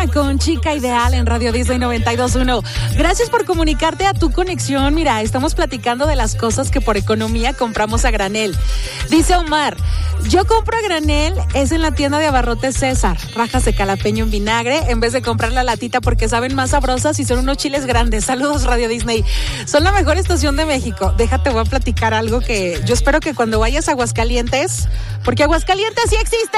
mañana con Chica Ideal en Radio Disney 92.1. Gracias por comunicarte a Tu Conexión. Mira, estamos platicando de las cosas que por economía compramos a granel. Dice Omar, yo compro a granel, es en la tienda de abarrotes César. Rajas de jalapeño en vinagre, en vez de comprar la latita porque saben más sabrosas y son unos chiles grandes. Saludos, Radio Disney. Son la mejor estación de México. Déjate, voy a platicar algo que yo espero que cuando vayas a Aguascalientes, porque Aguascalientes sí existe,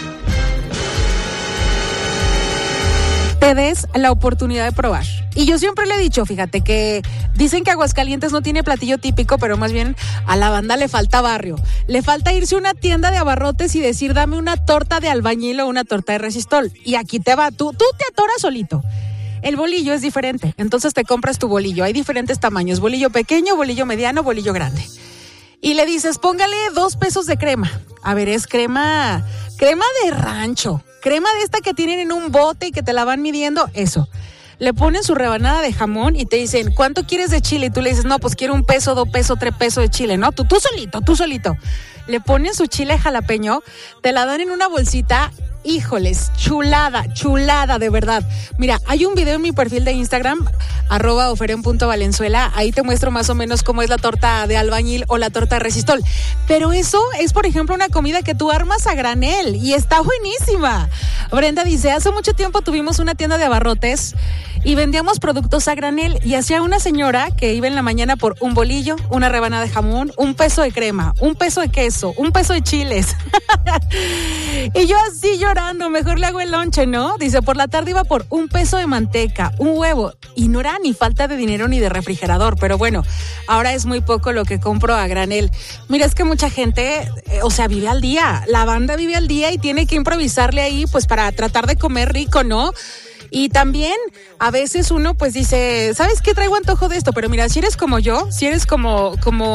te des la oportunidad de probar. Y yo siempre le he dicho, fíjate, que dicen que Aguascalientes no tiene platillo típico, pero más bien a la banda le falta barrio. Le falta irse a una tienda de abarrotes y decir, dame una torta de albañil o una torta de resistol. Y aquí te va, tú te atoras solito. El bolillo es diferente, entonces te compras tu bolillo. Hay diferentes tamaños, bolillo pequeño, bolillo mediano, bolillo grande. Y le dices, póngale 2 pesos de crema. A ver, es crema de rancho. Crema de esta que tienen en un bote y que te la van midiendo, eso. Le ponen su rebanada de jamón y te dicen, ¿cuánto quieres de chile? Y tú le dices, no, pues quiero 1 peso, 2 pesos, 3 pesos de chile, ¿no? Tú solito. Le ponen su chile jalapeño, te la dan en una bolsita. Híjoles, chulada, de verdad. Mira, hay un video en mi perfil de Instagram, @oferen.valenzuela, ahí te muestro más o menos cómo es la torta de albañil o la torta de resistol. Pero eso es, por ejemplo, una comida que tú armas a granel y está buenísima. Brenda dice, hace mucho tiempo tuvimos una tienda de abarrotes y vendíamos productos a granel y hacía una señora que iba en la mañana por un bolillo, una rebanada de jamón, 1 peso de crema, 1 peso de queso, 1 peso de chiles. Y yo así llorando, mejor le hago el lonche, ¿no? Dice, por la tarde iba por 1 peso de manteca, 1 huevo, y no era ni falta de dinero ni de refrigerador, pero bueno, ahora es muy poco lo que compro a granel. Mira, es que mucha gente, vive al día, la banda vive al día y tiene que improvisarle ahí, pues para tratar de comer rico, ¿no? Y también a veces uno pues dice, ¿sabes qué? Traigo antojo de esto, pero mira, si eres como yo, si eres como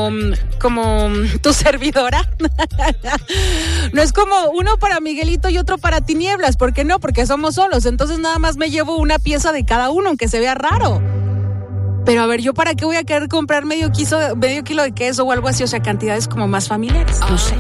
tu servidora, no es como uno para Miguelito y otro para Tinieblas, ¿por qué no? Porque somos solos, entonces nada más me llevo una pieza de cada uno, aunque se vea raro. Pero a ver, ¿yo para qué voy a querer comprar medio kilo de queso o algo así? O sea, cantidades como más familiares, no sé.